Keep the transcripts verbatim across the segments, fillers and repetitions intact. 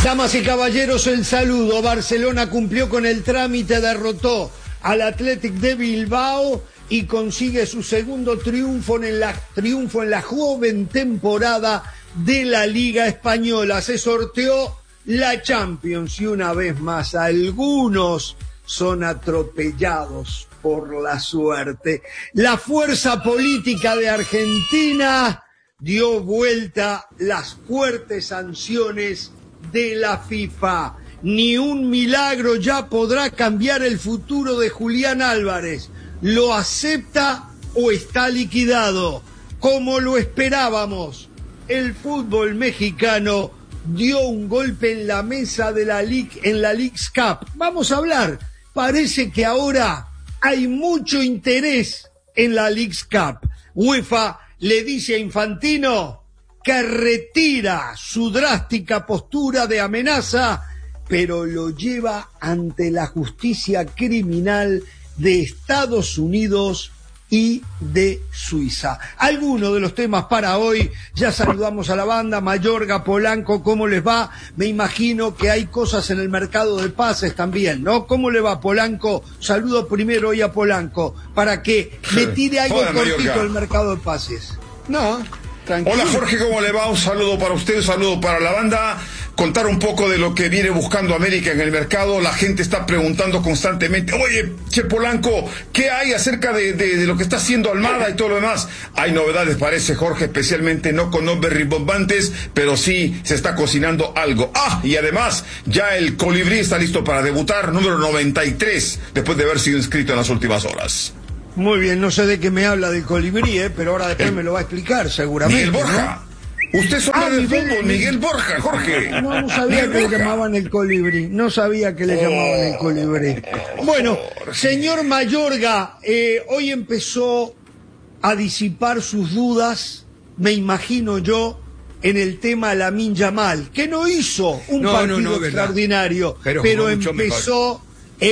Damas y caballeros, el saludo. Barcelona cumplió con el trámite, derrotó al Athletic de Bilbao y consigue su segundo triunfo en la, triunfo en la joven temporada de la Liga Española. Se sorteó la Champions y una vez más algunos son atropellados por la suerte. La fuerza política de Argentina dio vuelta las fuertes sanciones de la FIFA. Ni un milagro ya podrá cambiar el futuro de Julián Álvarez. ¿Lo acepta o está liquidado? Como lo esperábamos, el fútbol mexicano dio un golpe en la mesa de la League, en la Leagues Cup. Vamos a hablar. Parece que ahora hay mucho interés en la Leagues Cup. UEFA le dice a Infantino que retira su drástica postura de amenaza, pero lo lleva ante la justicia criminal de Estados Unidos y de Suiza. Algunos de los temas para hoy. Ya saludamos a la banda. Mayorga, Polanco, ¿cómo les va? Me imagino que hay cosas en el mercado de pases también, ¿no? ¿Cómo le va, Polanco? Saludo primero hoy a Polanco para que me tire algo Hola, cortito Mayorga. del mercado de pases. No, tranquilo. Hola Jorge, ¿cómo le va? Un saludo para usted, un saludo para la banda. Contar un poco de lo que viene buscando América en el mercado. La gente está preguntando constantemente, oye, Che Polanco, ¿qué hay acerca de, de, de lo que está haciendo Almada y todo lo demás? Hay novedades, parece, Jorge, especialmente no con nombres rimbombantes, pero sí se está cocinando algo. Ah, y además, ya el Colibrí está listo para debutar, número noventa y tres, después de haber sido inscrito en las últimas horas. Muy bien, no sé de qué me habla del Colibrí, ¿eh? Pero ahora después El... me lo va a explicar, seguramente. Miguel Borja. ¿No? Usted es hombre ah, del Miguel, fútbol, Miguel Borja, Jorge. No, no sabía Miguel que Borja. le llamaban el Colibrí. No sabía que le oh, llamaban el Colibrí. Bueno, señor Mayorga, eh, hoy empezó a disipar sus dudas, me imagino yo, en el Lamine Lamine Yamal, que no hizo un no, partido no, no, extraordinario, pero, pero empezó,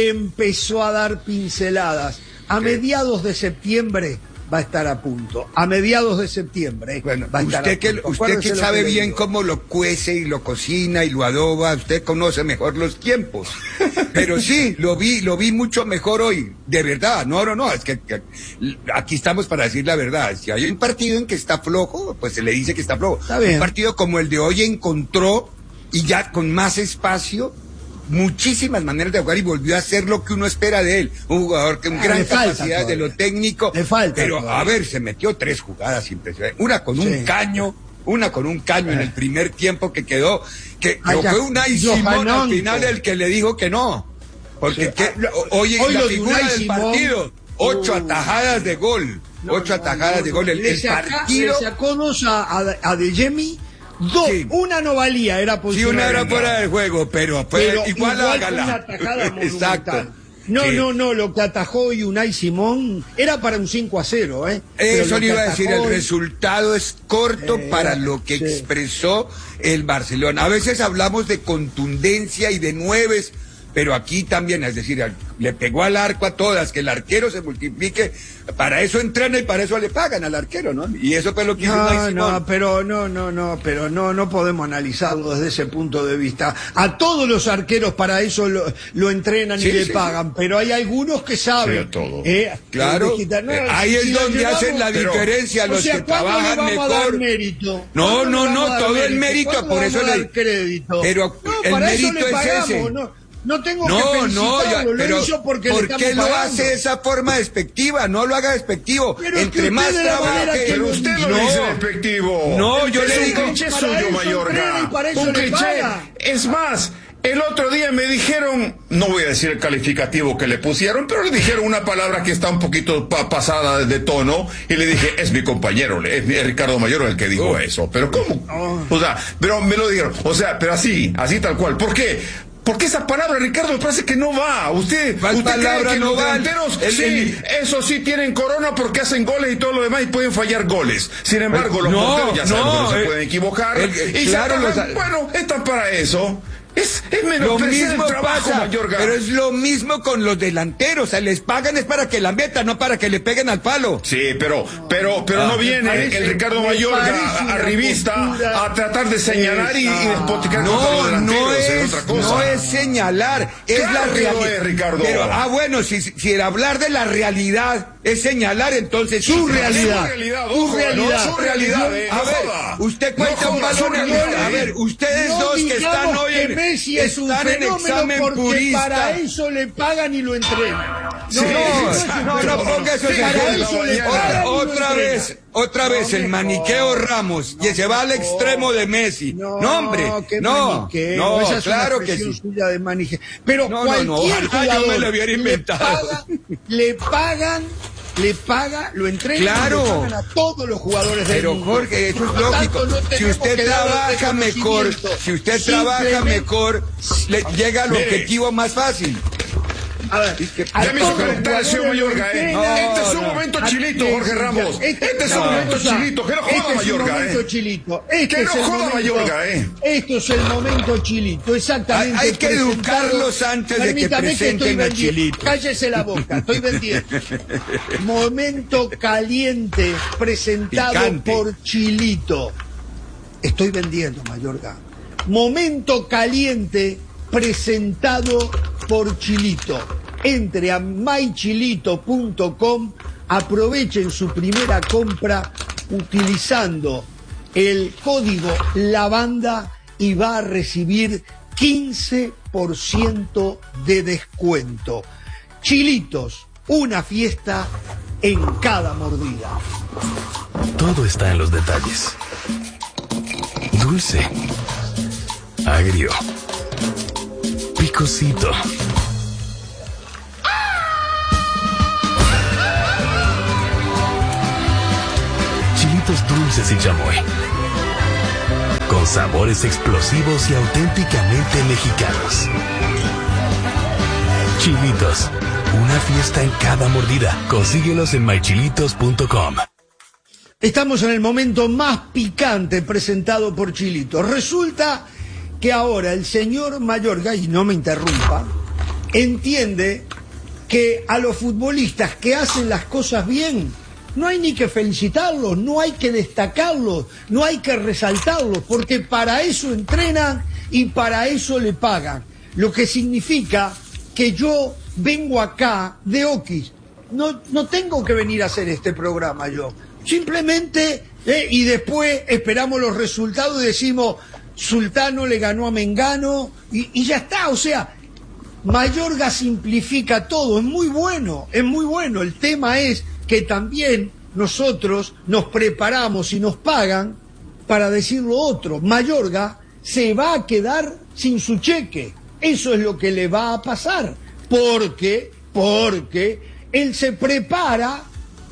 empezó a dar pinceladas. A ¿Qué? mediados de septiembre va a estar a punto. A mediados de septiembre. Bueno, va a estar usted a que, punto. usted que sabe que bien digo. cómo lo cuece y lo cocina y lo adoba, usted conoce mejor los tiempos. Pero sí, lo vi, lo vi mucho mejor hoy. De verdad. No, no, no. Es que, que aquí estamos para decir la verdad. Si hay un partido en que está flojo, pues se le dice que está flojo. Está bien. Un partido como el de hoy encontró, y ya con más espacio, muchísimas maneras de jugar y volvió a hacer lo que uno espera de él. Un jugador con ah, gran capacidad de lo técnico. Le falta pero, todavía. a ver, se metió tres jugadas impresionantes. Una con sí. un caño, una con un caño eh. en el primer tiempo que quedó, que Ay, fue Unai Simón al final pues. el que le dijo que no. Porque sí. que, ah, hoy es la figura del Simón, partido. Ocho uh, atajadas de gol. No, ocho no, atajadas no, de gol. El, el saca, partido. Le sacó dos a, a, a De Jemi. Dos, sí. una no valía, era posible. Sí, una era fuera del juego, pero, pues, pero igual, igual hágala. Una atajada Exacto. No, sí. no, no, lo que atajó hoy Unai Simón era para un cinco a cero, ¿eh? Eso le iba a decir, el resultado es corto eh, para lo que sí. expresó el Barcelona. A veces hablamos de contundencia y de nueves, pero aquí también, es decir, le pegó al arco a todas, que el arquero se multiplique, para eso entrena y para eso le pagan al arquero, ¿no? Y eso fue lo que hizo No, no, pero no, no, no, pero no, no podemos analizarlo desde ese punto de vista. A todos los arqueros para eso lo, lo entrenan sí, y le sí, pagan, sí. pero hay algunos que saben. Sí, todo. Eh, claro, no, ahí es si donde llevamos, hacen la pero, diferencia, los o sea, que trabajan mejor. Mérito? No, no, no, todo mérito? el mérito, por eso le crédito. Pero no, el para mérito eso le pagamos, es ese. No. No tengo no, que felicitarlo, no, ya, lo pero hizo porque ¿por le qué lo pagando? hace de esa forma despectiva? No lo haga despectivo. Pero Entre que más trabaje, pero usted lo no, dice despectivo. No, yo es le un digo cliché suyo, Mayorga. Un cliché. Es más, el otro día me dijeron, no voy a decir el calificativo que le pusieron, pero le dijeron una palabra que está un poquito pa pasada de tono, y le dije, es mi compañero, es, es Ricardo Mayorga el que dijo oh. eso. Pero ¿cómo? Oh. O sea, pero me lo dijeron, o sea, pero así, así tal cual. ¿Por qué? Porque esa palabra, Ricardo, me parece que no va. Usted, usted cree que no los delanteros, el, sí, el... eso sí tienen corona porque hacen goles y todo lo demás y pueden fallar goles. Sin embargo, los no, porteros ya sabemos no, que no se el, pueden equivocar. El, el, y claro, se los... bueno, están para eso. Es, es Lo menospreciar mismo el trabajo, pasa, Mayorga. pero es lo mismo con los delanteros, o sea, les pagan es para que la metan, no para que le peguen al palo. Sí, pero, pero, pero Ah, no viene parece- el Ricardo me Mayorga parece una arribista postura- a tratar de señalar y, y despoticar contra los No, delanteros, no es, otra cosa. no es señalar, es Claro la que lo realidad. es, Ricardo. Pero, ah, bueno, si, si el hablar de la realidad es señalar, entonces Su sí, realidad. Su realidad, Tu ojo, realidad. no su realidad, eh, A no ver, joda. usted cuenta No un joda, su balón, realidad, a eh. ver, ustedes No dos que digamos están hoy que en, Messi es un están en fenómeno examen porque purista. para eso le pagan y lo entrenan. Sí, No, exacto. no, no ponga esos Sí, para ejemplos. eso le mañana. pagan y lo Otra, otra entrenan. vez, otra vez No el me maniqueo jodas. Ramos y No se va al me extremo jodas. de Messi. No, No, hombre, qué no, maniqueo. no, Esa es claro una que expresión sí. suya de maniqueo. Pero No, no, no, cualquier ojalá yo jugador me lo hubiera inventado. Le, paga, le pagan, le paga, lo entrenan, Claro. le pagan a todos los jugadores del Pero mundo. Jorge, eso es Por lo lógico. tanto, no Si tenemos usted que darle trabaja mejor, reconocimiento. si usted trabaja Simplemente- mejor, le llega al Mire. objetivo más fácil. A ver, a Ya me hizo todos los calentar el señor jugadores Mayorga, lo ¿eh? entrenan. Este es un no. momento chilito, Ah, Jorge sí, Ramos. ya. Este es un no, momento cosa. chilito. Que no joda Este es el Mayorga, momento ¿eh? chilito. Este Que es no el joda momento, Mayorga, ¿eh? Esto es el momento chilito, exactamente. Hay- hay que presentado- educarlos antes de que Permítame presenten estoy a vendiendo. Chilito. Cállese la boca, estoy vendiendo. Momento caliente presentado Picante. por Chilito. Estoy vendiendo, Mayorga. Momento caliente presentado por Chilito. Entre a my chilito punto com, aprovechen su primera compra utilizando el código LAVANDA y va a recibir quince por ciento de descuento. Chilitos, una fiesta en cada mordida. Todo está en los detalles. Dulce, agrio, picosito. Chilitos dulces y chamoy. Con sabores explosivos y auténticamente mexicanos. Chilitos, una fiesta en cada mordida. Consíguelos en my chilitos punto com. Estamos en el momento más picante presentado por Chilito. Resulta que ahora el señor Mayorga, y no me interrumpa, entiende que a los futbolistas que hacen las cosas bien no hay ni que felicitarlos, no hay que destacarlos, no hay que resaltarlos, porque para eso entrenan y para eso le pagan. Lo que significa que yo vengo acá de Oquis, no, no tengo que venir a hacer este programa yo. Simplemente, eh, y después esperamos los resultados y decimos, Sultano le ganó a Mengano, y, y ya está, o sea, Mayorga simplifica todo, es muy bueno, es muy bueno. El tema es que también nosotros nos preparamos y nos pagan para decir lo otro. Mayorga se va a quedar sin su cheque, eso es lo que le va a pasar, porque, porque él se prepara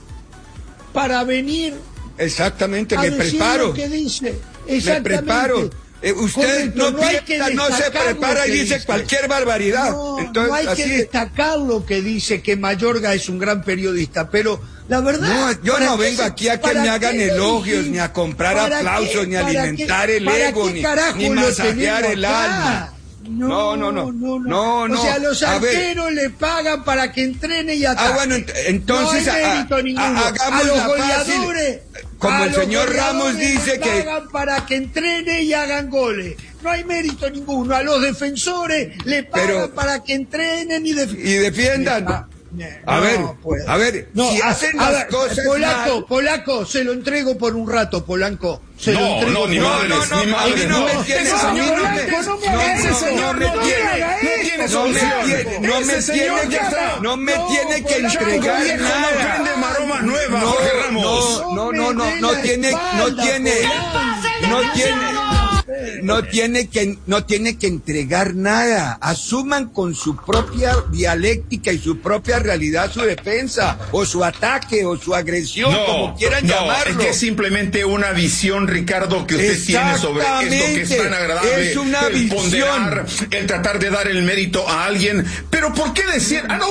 para venir Exactamente, a me decir preparo. lo que dice. Me Exactamente. preparo. Eh, usted Correcto, no hay que piensa, no se destacar prepara lo y que dice cualquier barbaridad. No, Entonces, no hay así que es. destacar lo que dice que Mayorga es un gran periodista, pero la verdad. No, yo ¿para no qué vengo se- aquí a que para me hagan qué lo elogios, dijiste? ni a comprar ¿Para aplausos, qué? ni a ¿Para alimentar qué? el ¿Para ego, qué ni, carajo ni lo masajear tenemos el acá? alma. No, no, no. No, no. O sea, los A ver. arqueros le pagan para que entrene y ataque. Ah, bueno, ent- entonces, no hay a- mérito a- ninguno. hagamos a los la goleadores, fácil. Como a el los señor Ramos goleadores dice le que- pagan para que entrene y hagan goles. No hay mérito ninguno. A los defensores le pagan Pero- para que entrenen y, def- Y defiendan. Ah, A no ver, puedo. a ver, No, si a- hacen a las ver, cosas Polaco, mal- Polaco, se lo entrego por un rato, Polanco. Se lo No, entrego no, ni por un madres, rato. no, no, ni a mí madres. no me no. tiene- Ese a mí señor no no me- ese no, señor no me no tiene- tiene, no tiene No me solución. tiene, no me Ese señor tiene ya que, está. no me No, tiene que Polanco, entregar viejo, no nada. aprende maromas nuevas, No, Jorge Ramos. no, no, no, no me dé tiene, la no espalda, tiene, Polanco. no tiene, no tiene que, no tiene que entregar nada. Asuman con su propia dialéctica y su propia realidad su defensa, o su ataque, o su agresión, como quieran no, llamarlo. es que es simplemente una visión, Ricardo, que usted tiene sobre esto que es tan agradable. Es una el visión. ponderar, el tratar de dar el mérito a alguien. Pero ¿por qué decir? Ah, no,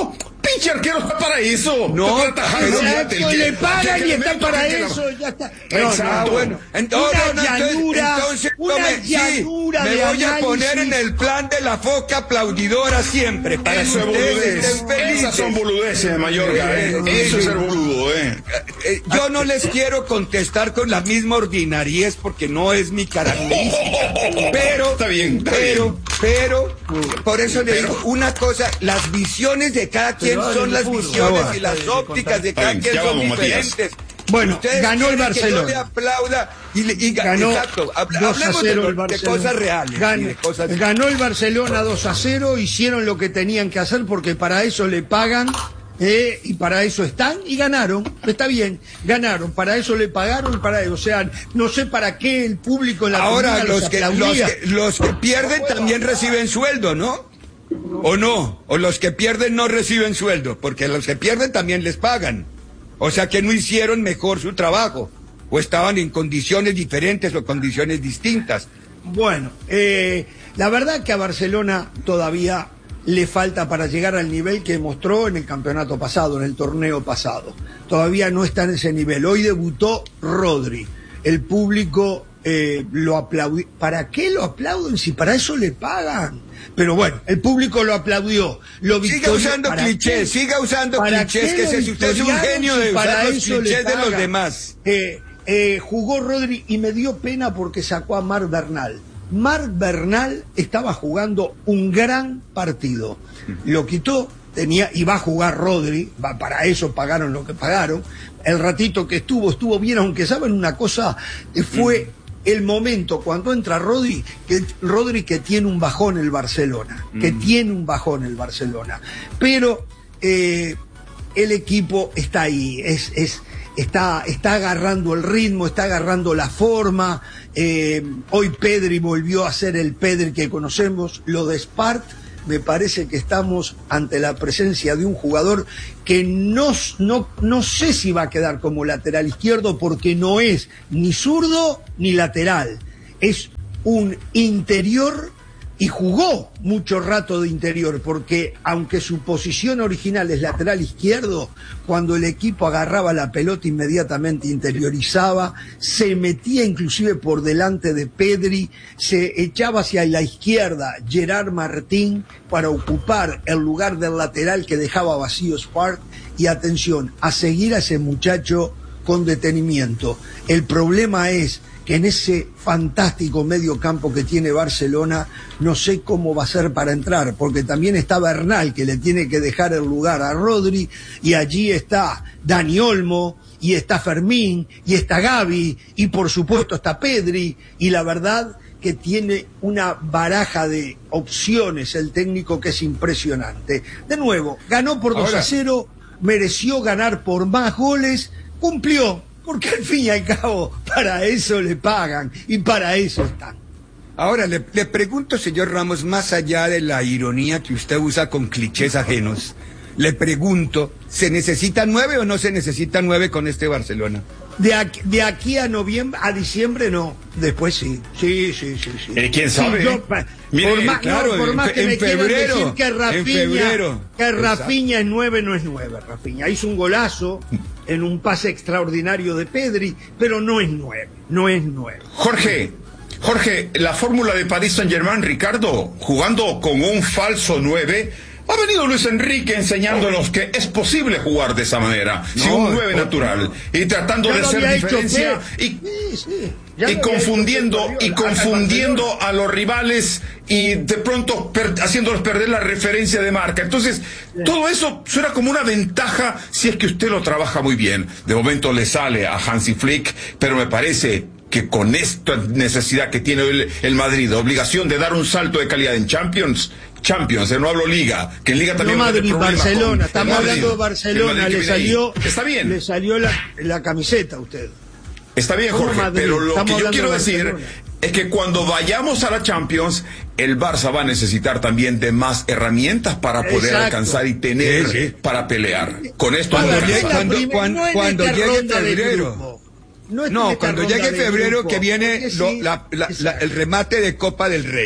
pinche arquero está para eso. No, exacto, le pagan y está para eso, ya está. Exacto. Bueno, entonces, una llanura, entonces, una llanura sí, me voy a poner en el plan de la foca aplaudidora siempre, para eso que ustedes estén felices. Esas son boludeces, Mayorga, eh. Eso es ser boludo, eh. Yo no les quiero contestar con la misma ordinariez porque no es mi característica. Pero, está bien, está pero, bien. pero, por eso le digo una cosa, las visiones de cada quien son las visiones y las ópticas de cada quien son diferentes. Bueno, ustedes ganó el Barcelona. Que yo le aplauda y, le, y ganó exacto, hablemos de, el de cosas reales. Ganó, de cosas... ganó el Barcelona dos a cero, hicieron lo que tenían que hacer porque para eso le pagan. Eh, y para eso están y ganaron, está bien, ganaron, para eso le pagaron, para eso, o sea, no sé para qué el público en la ahora los que, los que los que pierden también reciben sueldo, ¿no? ¿O no? O los que pierden no reciben sueldo, porque los que pierden también les pagan. O sea que no hicieron mejor su trabajo, o estaban en condiciones diferentes o condiciones distintas. Bueno, eh, la verdad que a Barcelona todavía le falta para llegar al nivel que mostró en el campeonato pasado, en el torneo pasado. Todavía no está en ese nivel. Hoy debutó Rodri. El público eh, lo aplaudió. ¿Para qué lo aplauden si para eso le pagan? Pero bueno, el público lo aplaudió. Lo siga usando clichés, qué? siga usando clichés, que si usted es un genio de usar los clichés de los demás. Eh, eh, jugó Rodri y me dio pena porque sacó a Marc Bernal. Marc Bernal estaba jugando un gran partido. Lo quitó, tenía, y va a jugar Rodri, va, para eso pagaron lo que pagaron. El ratito que estuvo, estuvo bien, aunque saben una cosa, fue el momento cuando entra Rodri, que Rodri que tiene un bajón el Barcelona, que mm. tiene un bajón el Barcelona. Pero eh, el equipo está ahí, es, es Está, está agarrando el ritmo, está agarrando la forma. Eh, hoy Pedri volvió a ser el Pedri que conocemos. Lo de Spart, me parece que estamos ante la presencia de un jugador que no, no, no sé si va a quedar como lateral izquierdo porque no es ni zurdo ni lateral. Es un interior y jugó mucho rato de interior, porque aunque su posición original es lateral izquierdo, cuando el equipo agarraba la pelota inmediatamente interiorizaba, se metía inclusive por delante de Pedri, se echaba hacia la izquierda Gerard Martín para ocupar el lugar del lateral que dejaba vacío Spart, y atención, a seguir a ese muchacho con detenimiento. El problema es que en ese fantástico medio campo que tiene Barcelona, no sé cómo va a ser para entrar, porque también está Bernal, que le tiene que dejar el lugar a Rodri, y allí está Dani Olmo, y está Fermín, y está Gavi, y por supuesto está Pedri, y la verdad que tiene una baraja de opciones el técnico que es impresionante. De nuevo, ganó por dos a cero, mereció ganar por más goles, cumplió. Porque al fin y al cabo, para eso le pagan y para eso están. Ahora, le, le pregunto, señor Ramos, más allá de la ironía que usted usa con clichés ajenos, le pregunto, ¿se necesita nueve o no se necesita nueve con este Barcelona? De aquí, de aquí a noviembre, a diciembre no, después sí, sí, sí, sí, sí. ¿Eh, ¿Quién sabe? Sí, yo, Mire, por más, claro, no, por más en, que en me febrero, quieran decir que Rafinha, que Rafinha es nueve, no es nueve, Rafinha hizo un golazo en un pase extraordinario de Pedri, pero no es nueve, no es nueve. Jorge, Jorge, la fórmula de Paris Saint-Germain, Ricardo, jugando con un falso nueve, ha venido Luis Enrique enseñándonos que es posible jugar de esa manera, no, sin un nueve natural, y tratando de hacer diferencia y, sí, sí. y confundiendo y confundiendo a los rivales y de pronto per, haciéndolos perder la referencia de marca. Entonces, sí. todo eso suena como una ventaja si es que usted lo trabaja muy bien. De momento le sale a Hansi Flick, pero me parece que con esta necesidad que tiene el, el Madrid, obligación de dar un salto de calidad en Champions, Champions, no hablo Liga, que en Liga también no Madrid, Barcelona, estamos Madrid, hablando de Barcelona, le salió, está bien, le salió la, la camiseta a usted. Está bien, Jorge, Madrid, pero lo que yo quiero decir Barcelona. es que cuando vayamos a la Champions, el Barça va a necesitar también de más herramientas para poder Exacto. alcanzar y tener sí, sí. para pelear. Con esto cuando, llegue, cuando, cuando, no cuando llegue febrero. No, no cuando llegue febrero grupo, que viene lo, sí, la, la, la, el remate de Copa del Rey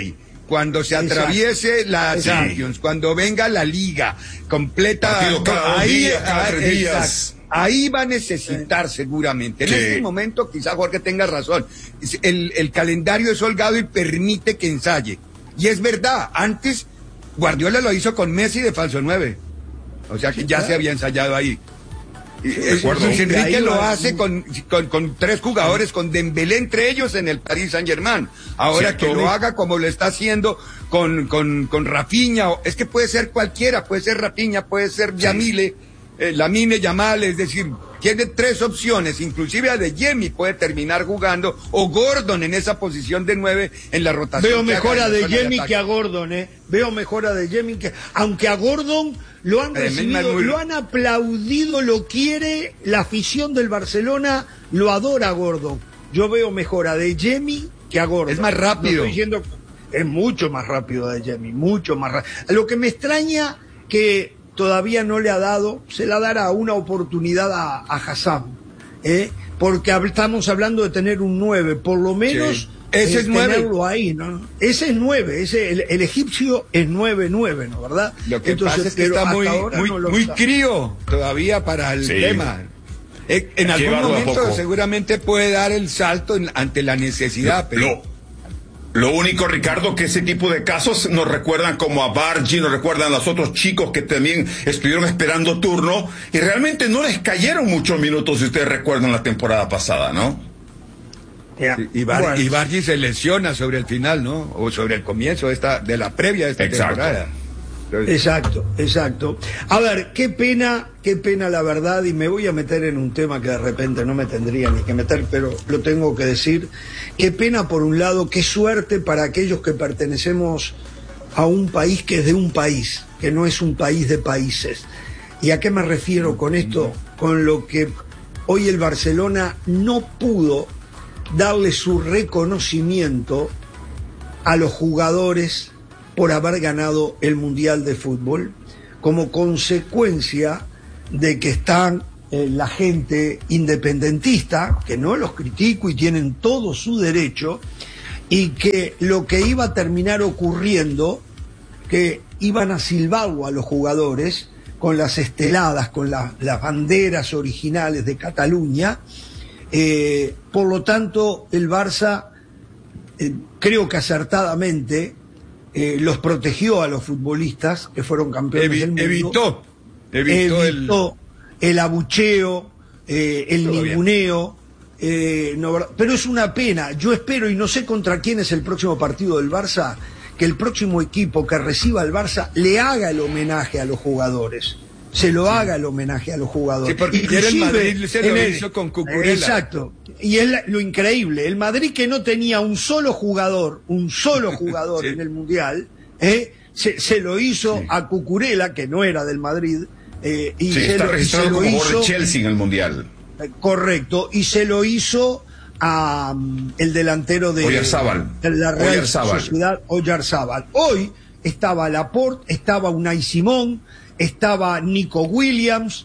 cuando se atraviese la Exacto. Champions, cuando venga la Liga completa, Partido cada ahí, día, cada ah, tres días. exacto. Ahí va a necesitar seguramente. En Sí. este momento, quizá Jorge tenga razón. El, el calendario es holgado y permite que ensaye. Y es verdad, antes Guardiola lo hizo con Messi de falso nueve. O sea que Sí, ya claro. se había ensayado ahí. Y, eh, acuerdo. Luis Enrique Ahí lo va. hace con, con, con tres jugadores, con Dembélé entre ellos en el Paris Saint-Germain. Ahora Cierto. que lo haga como lo está haciendo con, con, con Rafinha, o- es que puede ser cualquiera, puede ser Rafinha, puede ser Yamile, eh, Lamine Yamal, es decir, tiene tres opciones, inclusive a De Jemi puede terminar jugando, o Gordon en esa posición de nueve en la rotación. Veo que mejor haga a en la De zona de Jemi ataque. que a Gordon, ¿eh? Veo mejor a De Jemi que... Aunque a Gordon lo han Además, recibido, muy- lo han aplaudido, lo quiere, la afición del Barcelona lo adora a Gordon. Yo veo mejor a De Jemi que a Gordon. Es más rápido. No estoy diciendo- es mucho más rápido De Jemi, mucho más rápido. Lo que me extraña que todavía no le ha dado, se la dará una oportunidad a, a Hassan, ¿eh? Porque hab- estamos hablando de tener un nueve, por lo menos... Sí. Ese eh, es nueve. tenerlo ahí, ¿no? Ese es nueve, ese, el, el egipcio es nueve nueve, ¿no? ¿Verdad? Lo que Entonces, pasa es que pero está hasta muy, ahora muy, no lo muy está. crío todavía para el Sí. tema. Eh, En Hay que algún llevarlo de a momento poco. seguramente puede dar el salto en- ante la necesidad, pero Lo, lo único, Ricardo, que ese tipo de casos nos recuerdan como a Bargi, nos recuerdan a los otros chicos que también estuvieron esperando turno y realmente no les cayeron muchos minutos, si ustedes recuerdan la temporada pasada, ¿no? Ya. y, Bar- Bueno, y Bargi se lesiona sobre el final, ¿no? O sobre el comienzo de esta de la previa de esta Exacto. temporada. Entonces, Exacto, exacto. A ver, qué pena, qué pena la verdad, y me voy a meter en un tema que de repente no me tendría ni que meter, pero lo tengo que decir. Qué pena por un lado, qué suerte para aquellos que pertenecemos a un país que es de un país, que no es un país de países. ¿Y a qué me refiero con esto? Con lo que hoy el Barcelona no pudo darle su reconocimiento a los jugadores por haber ganado el Mundial de Fútbol, como consecuencia de que están eh, la gente independentista, que no los critico y tienen todo su derecho, y que lo que iba a terminar ocurriendo, que iban a silbarlo a los jugadores con las esteladas, con la- las banderas originales de Cataluña. Eh, por lo tanto, el Barça, eh, creo que acertadamente, eh, los protegió a los futbolistas que fueron campeones evi- del mundo. evitó, evitó, el evitó el abucheo, eh, el Todo bien. ninguneo. eh, no, ¿verdad? Pero es una pena. Yo espero, y no sé contra quién es el próximo partido del Barça, que el próximo equipo que reciba al Barça le haga el homenaje a los jugadores. Se lo haga el homenaje a los jugadores. Sí, porque ayer el Inclusive, Madrid se lo en el- hizo con Cucurella. Exacto. Y es la- lo increíble. El Madrid, que no tenía un solo jugador, un solo jugador Sí. en el Mundial, ¿eh? se, se lo hizo Sí. a Cucurella, que no era del Madrid, eh, y Sí, se está lo, y se registrado lo como jugador hizo, de Chelsea en el Mundial. eh, correcto, y se lo hizo a mm, el delantero de, Oyarzábal. de la Real Oyarzábal. Sociedad, Oyarzábal. Hoy estaba Laporte, estaba Unai Simón, estaba Nico Williams,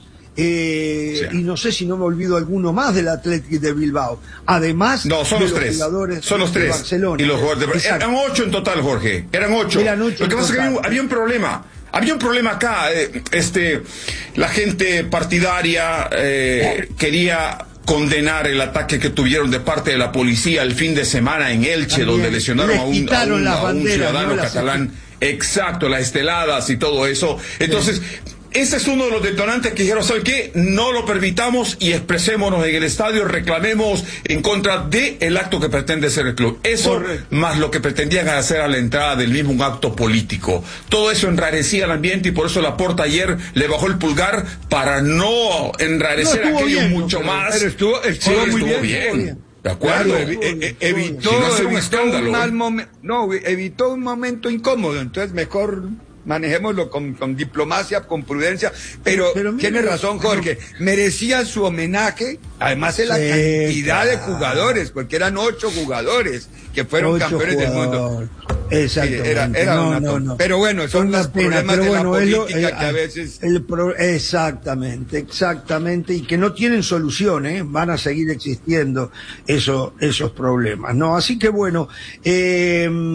eh, Sí. y no sé si no me olvido alguno más del Athletic de Bilbao. Además No, son de los tres. jugadores Son los de tres. Barcelona. Y los jugadores de Exacto. Eran ocho en total, Jorge. Eran ocho. Eran ocho Lo que en pasa es que había un, total. había un problema. Había un problema acá. eh, este, la gente partidaria eh, quería condenar el ataque que tuvieron de parte de la policía el fin de semana en Elche, También. donde lesionaron Les a un, a quitaron un- las a un banderas, ciudadano ¿no? Las- catalán. Exacto, las esteladas y todo eso. Entonces, ese es uno de los detonantes que dijeron, ¿sabe qué? No lo permitamos y expresémonos en el estadio, reclamemos en contra de el acto que pretende ser el club. Eso, Correcto. más lo que pretendían hacer a la entrada del mismo, un acto político. Todo eso enrarecía el ambiente y por eso Laporta ayer le bajó el pulgar para no enrarecer No, estuvo aquello bien, mucho pero- más. pero estuvo- estuvo Sí, muy estuvo bien, estuvo bien. De acuerdo. Claro, evi- Estuvo bien, e- estuvo bien. evitó, Si no hacer un evitó escándalo. un mal momento, no, evitó un momento incómodo, entonces mejor manejémoslo con, con diplomacia, con prudencia, pero, Pero mira, tiene razón Jorge, merecía su homenaje, además de la Sí, cantidad de claro. jugadores, porque eran ocho jugadores que fueron Ocho campeones del mundo. jugadores. Exactamente. Sí, era- era no, una no, ton- no. pero bueno, son Una los pena, problemas pero de la bueno, es lo- política eh, que a veces... el pro- exactamente, exactamente, y que no tienen solución, ¿eh? Van a seguir existiendo eso, esos problemas, ¿no? Así que bueno, eh,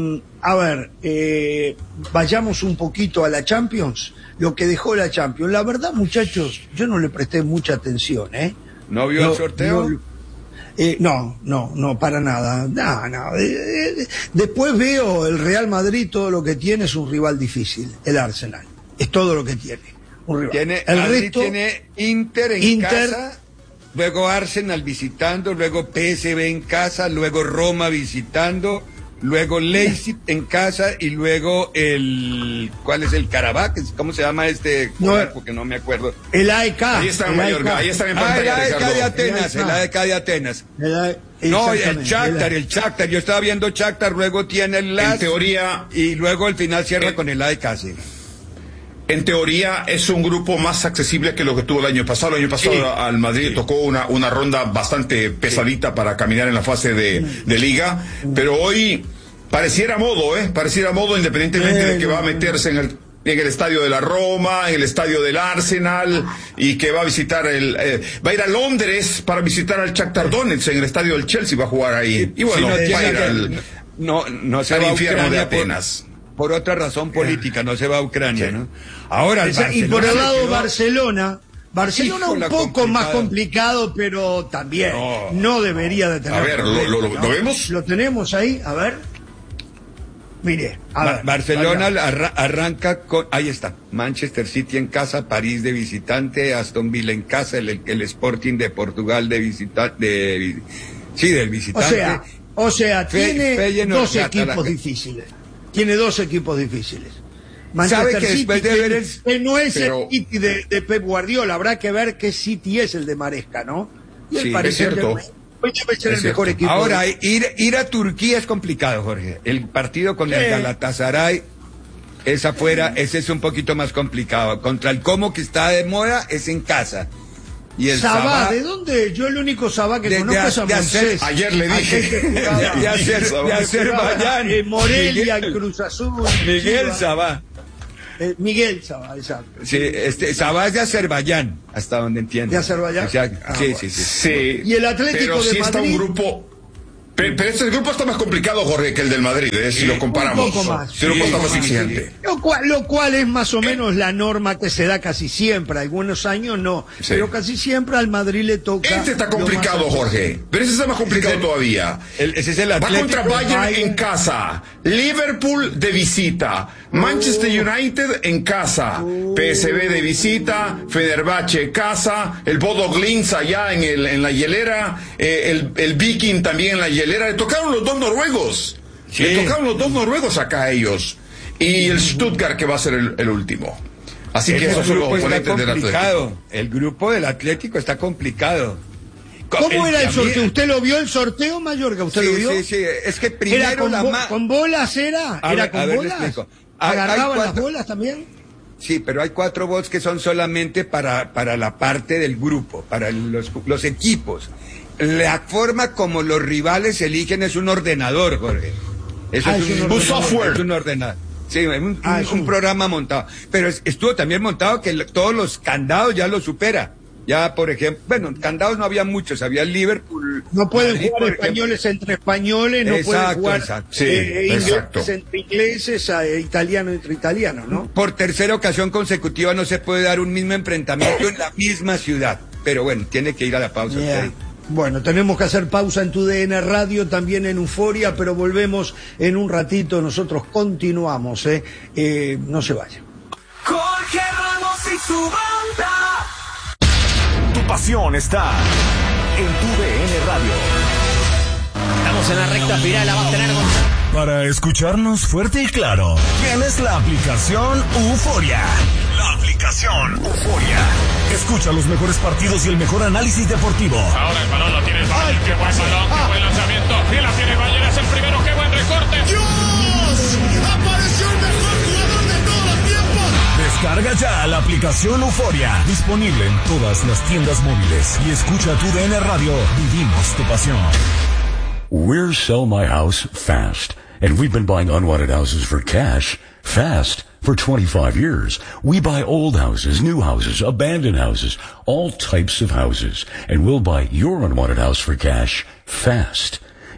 a ver, eh, vayamos un poquito a la Champions, lo que dejó la Champions. La verdad, muchachos, yo no le presté mucha atención, ¿eh? ¿No vio no, el sorteo? No, eh, no, no, no, para nada. No, no. Eh, eh, después veo el Real Madrid, todo lo que tiene es un rival difícil, el Arsenal. Es todo lo que tiene. Un rival. Tiene, el Madrid resto, tiene Inter en Inter, casa, luego Arsenal visitando, luego P S V en casa, luego Roma visitando, luego Leipzig en casa y luego el... ¿Cuál es el Karabakh? ¿Cómo se llama este? No, porque no me acuerdo. El A E K. Ahí está en Mallorca, ahí está en Ah, el pantalla, A E K Ricardo. de Atenas, El el A E K de Atenas. No, el Shakhtar, el Shakhtar. Yo estaba viendo Shakhtar, luego tiene el L A S. En teoría... Y luego al final cierra eh, con el A E K, sí. En teoría es un grupo más accesible que lo que tuvo el año pasado. El año pasado Sí, al Madrid sí. tocó una, una ronda bastante pesadita sí. para caminar en la fase de, de liga, pero hoy pareciera modo, ¿eh? Pareciera modo independientemente de que va a meterse en el en el estadio de la Roma, en el estadio del Arsenal, y que va a visitar el, eh, va a ir a Londres para visitar al Shakhtar Donetsk, en el estadio del Chelsea va a jugar ahí. Y bueno, sí, no, va a ir que, al, no, no se al va a infierno Ucrania de Atenas. Por, por otra razón política, no se va a Ucrania, Sí. ¿no? Ahora, el Esa, y por el lado quedó... Barcelona, Barcelona Hijo, un la poco complicado. más complicado, pero también no, No, debería de tener. A ver, ¿lo, lo, lo, ¿lo vemos? Lo tenemos ahí, a ver. Mire, a Ba- ver, Barcelona vaya. arra- arranca con, ahí está, Manchester City en casa, París de visitante, Aston Villa en casa, el, el Sporting de Portugal de visitante, de, sí, del O visitante. sea, o sea, Fe- tiene Feyenoord, dos Atalanta. equipos difíciles. Tiene dos equipos difíciles. ¿Sabe que después de que, ver el- que no es pero- el City de, de Pep Guardiola, habrá que ver qué City es el de Maresca, ¿no? Y el Sí, Paris es cierto. Saint-Germain, pues debe ser Es el mejor cierto. equipo. Ahora, de- ir, ir a Turquía es complicado, Jorge. El partido con Sí. el Galatasaray es afuera, ese es un poquito más complicado. Contra el Como, que está de moda, es en casa. Y el Sabá, Sabá, ¿de dónde? Yo el único Sabá que De- conozco de- es a de hacer- Moisés. Ayer le dije. Aquel que jugaba- de, de hacer, de Azerbaiyán. Eh, Morelia, Miguel- Cruz Azul. Miguel Chivas. Sabá. Eh, Miguel Sabá, exacto. Sí, este, Sabá es de Azerbaiyán, hasta donde entiendo. ¿De Azerbaiyán? O sea, Ah, sí, bueno. sí, sí. Sí. Y el Atlético pero de sí está Madrid. un grupo. Pero, pero este grupo está más complicado, Jorge, que el del Madrid, ¿eh? si lo comparamos. Un poco más. Si lo Sí, está más sí, exigente. Lo cual, lo cual es más o menos la norma que se da casi siempre. Algunos años no. Sí. Pero casi siempre al Madrid le toca. Este está lo complicado, más- Jorge. Pero ese está más complicado todavía. El- ese es el Va Atlético. contra Bayern Bayern. en casa, Liverpool de visita, Manchester United en casa, P S V de visita, Fenerbahce casa, el Bodo Glimt allá en, el, en la hielera, eh, el, el Viking también en la hielera. Le tocaron los dos noruegos. Sí. Le tocaron los dos noruegos acá a ellos. Y el Stuttgart que va a ser el, el último. Así que El esos son los grupo está oponentes del Atlético. complicado. El grupo del Atlético está complicado. ¿Cómo era que el a mí- sorteo? ¿Usted lo vio el sorteo, Mallorca? ¿Usted Sí, lo vio? sí, sí. Es que primero ¿Era con, la bo- ma- con bolas? ¿Era? A ¿Era ver, con a ver, le bolas? explico. Hay- hay ¿Agarraban las cuatro- bolas también? Sí, pero hay cuatro bots que son solamente para, para la parte del grupo, para los, los equipos. La forma como los rivales eligen es un ordenador, Jorge. Eso Ah, es, es un, un ordenador. software. Es un ordenador. Sí, un, Ah, un- es un un- programa montado. Pero es- estuvo también montado que lo- todos los candados ya lo supera. Ya, por ejemplo, bueno, candados no había muchos, había Liverpool. No pueden Madrid, jugar por ejemplo. españoles entre españoles, no pueden Exacto, jugar exacto. Sí, eh, exacto. ingleses entre ingleses, eh, italiano entre italianos, ¿no? Por tercera ocasión consecutiva no se puede dar un mismo enfrentamiento en la misma ciudad. Pero bueno, tiene que ir a la pausa. Yeah. Freddy. Bueno, tenemos que hacer pausa en tu D N Radio, también en Euforia, pero volvemos en un ratito, nosotros continuamos, ¿eh? Eh, no se vayan. Jorge Ramos y su banda. Tu pasión está en tu D N Radio. Estamos en la recta final, la va a tener Gonzalo. Para escucharnos fuerte y claro, tienes la aplicación Euforia. La aplicación Euforia. Escucha los mejores partidos y el mejor análisis deportivo. Ahora el balón lo tiene el Bayern, qué buen balón, qué buen lanzamiento. Y la tiene Bayern, es el primero, qué buen recorte. ¡Dios! ¡Apareció el mejor jugador de todos los tiempos! Descarga ya la aplicación Euforia. Disponible en todas las tiendas móviles. Y escucha tu D N Radio. Vivimos tu pasión. We're Sell My House Fast, and we've been buying unwanted houses for cash fast for twenty-five years. We buy old houses, new houses, abandoned houses, all types of houses, and we'll buy your unwanted house for cash fast.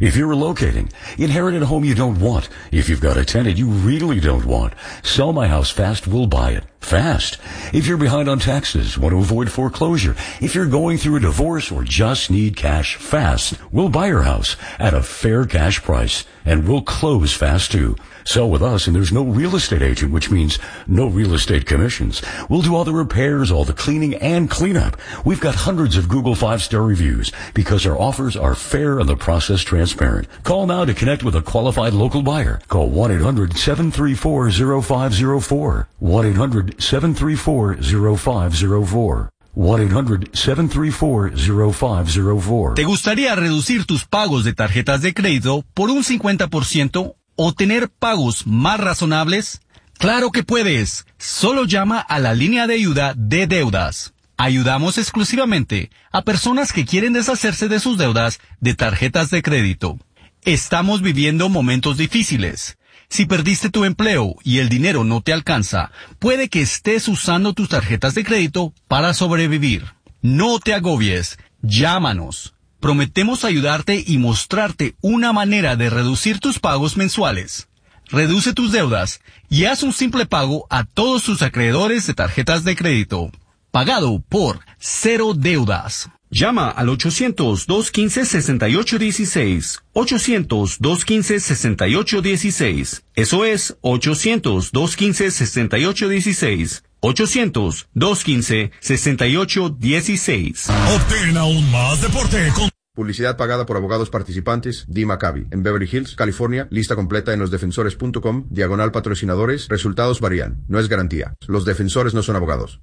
If you're relocating, inherit a home you don't want. If you've got a tenant you really don't want, Sell My House Fast will buy it. Fast. If you're behind on taxes, want to avoid foreclosure, if you're going through a divorce or just need cash fast, we'll buy your house at a fair cash price, and we'll close fast too. Sell with us and there's no real estate agent, which means no real estate commissions. We'll do all the repairs, all the cleaning and cleanup. We've got hundreds of Google five-star reviews because our offers are fair and the process transparent. Call now to connect with a qualified local buyer. Call one eight hundred seven three four zero five zero four. one eight hundred seven three four zero five zero four. one eight hundred seven three four zero five zero four. ¿Te gustaría reducir tus pagos de tarjetas de crédito por un cincuenta por ciento o tener pagos más razonables? ¡Claro que puedes! Solo llama a la línea de ayuda de deudas. Ayudamos exclusivamente a personas que quieren deshacerse de sus deudas de tarjetas de crédito. Estamos viviendo momentos difíciles. Si perdiste tu empleo y el dinero no te alcanza, puede que estés usando tus tarjetas de crédito para sobrevivir. No te agobies. Llámanos. Prometemos ayudarte y mostrarte una manera de reducir tus pagos mensuales. Reduce tus deudas y haz un simple pago a todos tus acreedores de tarjetas de crédito. Pagado por Cero Deudas. Llama al ochocientos, dos quince, sesenta y ocho dieciséis. ochocientos, dos quince, sesenta y ocho dieciséis. Eso es ochocientos, dos quince, sesenta y ocho dieciséis. ochocientos, dos quince, sesenta y ocho dieciséis. Obtén aún más deporte con... Publicidad pagada por abogados participantes, D. Maccabi, en Beverly Hills, California. Lista completa en losdefensores punto com, diagonal patrocinadores. Resultados varían. No es garantía. Los defensores no son abogados.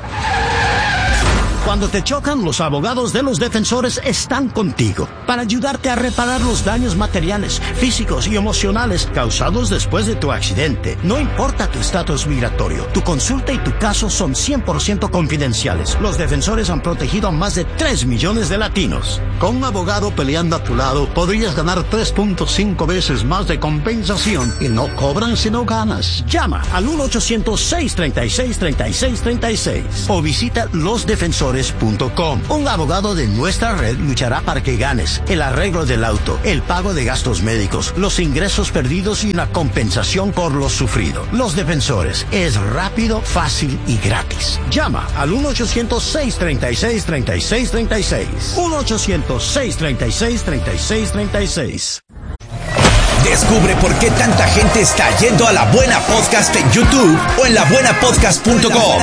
Cuando te chocan, los abogados de Los Defensores están contigo para ayudarte a reparar los daños materiales, físicos y emocionales causados después de tu accidente. No importa tu estatus migratorio, tu consulta y tu caso son cien por ciento confidenciales. Los Defensores han protegido a más de tres millones de latinos. Con un abogado peleando a tu lado, podrías ganar tres punto cinco veces más de compensación y no cobran si no ganas. Llama al uno ochocientos, seis tres seis, tres seis tres seis o visita los defensores punto com. Un abogado de nuestra red luchará para que ganes el arreglo del auto, el pago de gastos médicos, los ingresos perdidos y una compensación por lo sufrido. Los Defensores es rápido, fácil y gratis. Llama al uno ochocientos, seis tres seis, tres seis tres seis. uno ochocientos, seis tres seis, tres seis tres seis. Descubre por qué tanta gente está yendo a La Buena Podcast en YouTube o en la buena podcast punto com.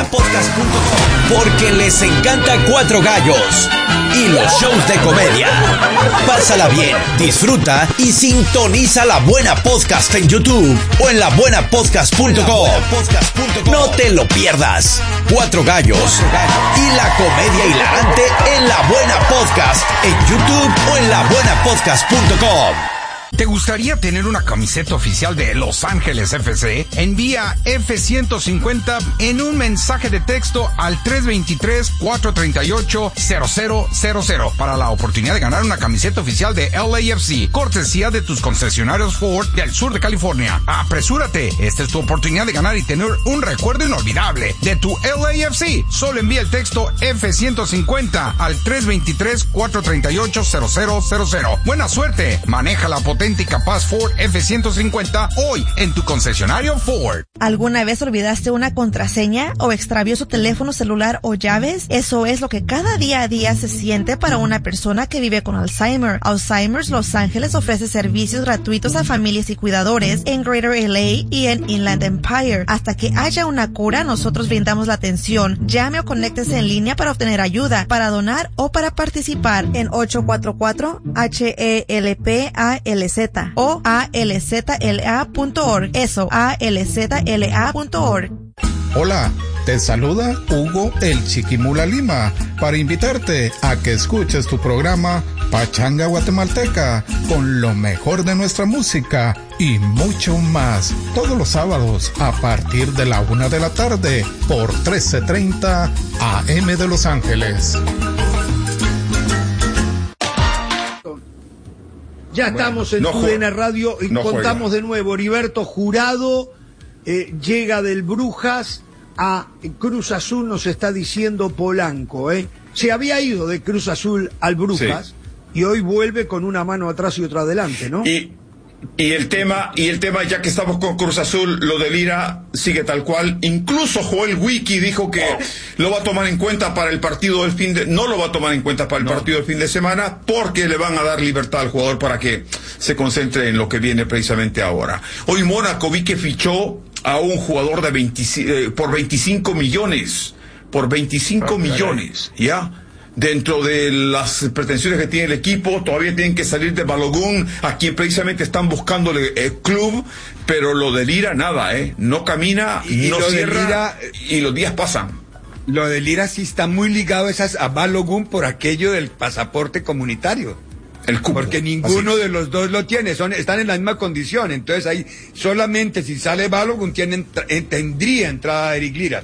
Porque les encanta Cuatro Gallos y los shows de comedia. Pásala bien, disfruta y sintoniza La Buena Podcast en YouTube o en la buena podcast punto com. No te lo pierdas. Cuatro Gallos y la comedia hilarante en La Buena Podcast en YouTube o en la buena podcast punto com. ¿Te gustaría tener una camiseta oficial de Los Ángeles F C? Envía F ciento cincuenta en un mensaje de texto al tres dos tres, cuatro tres ocho, cero cero cero cero para la oportunidad de ganar una camiseta oficial de L A F C, cortesía de tus concesionarios Ford del sur de California. ¡Apresúrate! Esta es tu oportunidad de ganar y tener un recuerdo inolvidable de tu L A F C. Solo envía el texto F ciento cincuenta al tres dos tres, cuatro tres ocho, cero cero cero cero. ¡Buena suerte! Maneja la potencia y capaz Ford F ciento cincuenta hoy en tu concesionario Ford. ¿Alguna vez olvidaste una contraseña o extravió su teléfono celular o llaves? Eso es lo que cada día a día se siente para una persona que vive con Alzheimer. Alzheimer's Los Ángeles ofrece servicios gratuitos a familias y cuidadores en Greater L A y en Inland Empire. Hasta que haya una cura, nosotros brindamos la atención. Llame o conéctese en línea para obtener ayuda, para donar o para participar en ocho cuatro cuatro H E L P A L Z o A L Z L A punto org. Eso, A L Z L A punto org. Hola, te saluda Hugo el Chiquimula Lima para invitarte a que escuches tu programa Pachanga Guatemalteca con lo mejor de nuestra música y mucho más todos los sábados a partir de la una de la tarde por trece treinta A M de Los Ángeles. Ya bueno, estamos en no Tu D N Radio y no contamos juega. de nuevo. Heriberto Jurado eh, llega del Brujas a Cruz Azul, nos está diciendo Polanco. ¿eh? Se había ido de Cruz Azul al Brujas, sí. y hoy vuelve con una mano atrás y otra adelante, ¿no? Y, y el tema, y el tema, ya que estamos con Cruz Azul, lo de Lira sigue tal cual. Incluso Joel Wiki dijo que lo va a tomar en cuenta para el partido del fin de, no lo va a tomar en cuenta para el no. partido del fin de semana, porque le van a dar libertad al jugador para que se concentre en lo que viene precisamente ahora. Hoy Mónaco vi que fichó a un jugador de veinte, eh, por veinticinco millones, por veinticinco oh, millones, ¿ya? Dentro de las pretensiones que tiene el equipo, todavía tienen que salir de Balogun, a quien precisamente están buscando el, el club, pero lo de Lira nada, ¿eh? No camina, y, no y cierra, Lira, y los días pasan. Lo de Lira sí está muy ligado a, esas, a Balogun por aquello del pasaporte comunitario. El cupo, porque ninguno de los dos lo tiene, son, están en la misma condición, entonces ahí solamente si sale Balogun tienen, tendría entrada Eric Lira.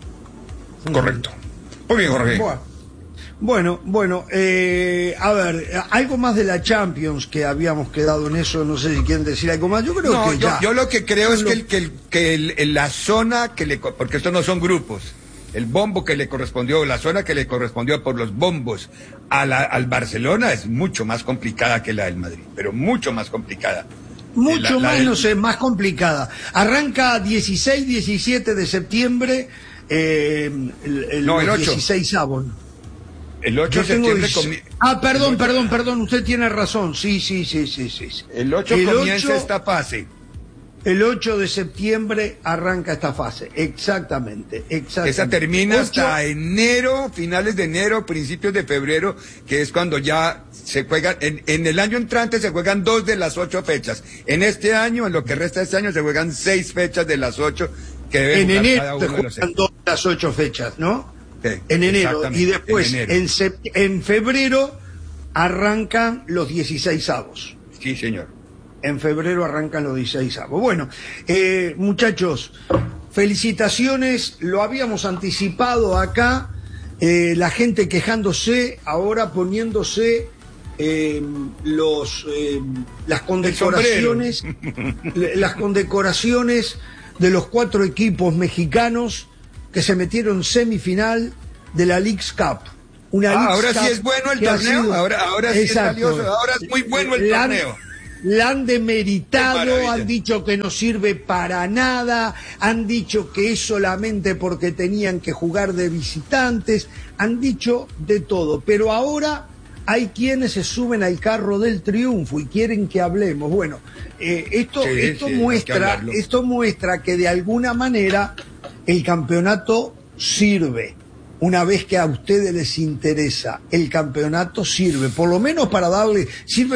Correcto. Muy bien, Jorge. Bueno. Bueno, bueno, eh, a ver, algo más de la Champions, que habíamos quedado en eso, no sé si quieren decir algo más, yo creo no, que yo, ya. yo lo que creo yo es lo... que, el, que, el, que el, el, la zona que le, porque estos no son grupos, el bombo que le correspondió, la zona que le correspondió por los bombos a la, al Barcelona es mucho más complicada que la del Madrid, pero mucho más complicada. Mucho la, la menos, del... es más complicada. Arranca dieciséis, diecisiete de septiembre, eh, el, el, no, el los ocho. dieciséis avos. El ocho de septiembre comi... Ah, perdón, perdón, perdón, usted tiene razón. Sí, sí, sí, sí, sí. El ocho el comienza ocho, esta fase. El ocho de septiembre arranca esta fase. Exactamente, exactamente. Esa termina ocho... hasta enero, finales de enero, principios de febrero, que es cuando ya se juegan, en, en el año entrante se juegan dos de las ocho fechas. En este año, en lo que resta de este año, se juegan seis fechas de las ocho que deben en jugar enero cada se uno de los juegan dos de las ocho fechas, ¿no? Sí, en enero, y después en, en, sept- en febrero arrancan los dieciseisavos. Sí, señor. En febrero arrancan los dieciseisavos. Bueno, eh, muchachos, felicitaciones, lo habíamos anticipado acá, eh, la gente quejándose, ahora poniéndose eh, los eh, las condecoraciones, las condecoraciones de los cuatro equipos mexicanos que se metieron en semifinal de la Leagues Cup. Una ah, Leagues ahora Cup sí es bueno el torneo, torneo, ahora, ahora sí es valioso, ahora es muy bueno el la, torneo. La han demeritado, han dicho que no sirve para nada, han dicho que es solamente porque tenían que jugar de visitantes, han dicho de todo, pero ahora hay quienes se suben al carro del triunfo y quieren que hablemos. Bueno, eh, esto, sí, esto sí, muestra, esto muestra que de alguna manera el campeonato sirve. Una vez que a ustedes les interesa, el campeonato sirve, por lo menos para darle, sirve